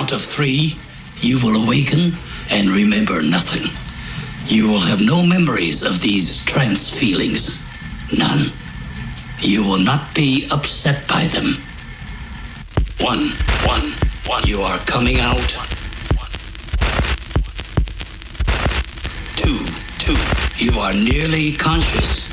count of 3, you will awaken and remember nothing. You will have no memories of these trance feelings. None. You will not be upset by them. 1, 1, 1. You are coming out. 2, 2. You are nearly conscious.